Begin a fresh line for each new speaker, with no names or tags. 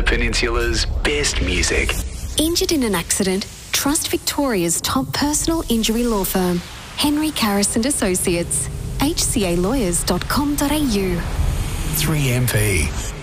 Peninsula's best music.
Injured in an accident? Trust Victoria's top personal injury law firm, Henry Carris and Associates, hcalawyers.com.au.
3MP.